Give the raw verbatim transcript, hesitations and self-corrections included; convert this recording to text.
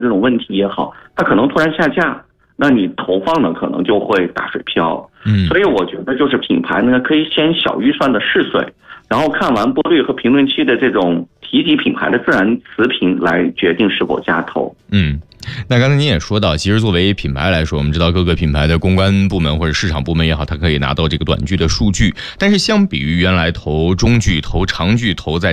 这种问题也好，它可能突然下架，那你投放呢可能就会打水漂。 嗯， 所以我觉得就是品牌呢可以先小预算的试水，然后看完播率和评论区的这种提及品牌的自然词频来决定是否加投。 嗯。那刚才您也说到，其实作为品牌来说，我们知道各个品牌的公关部门或者市场部门也好，它可以拿到这个短剧的数据，但是相比于原来投中剧、投长剧、投在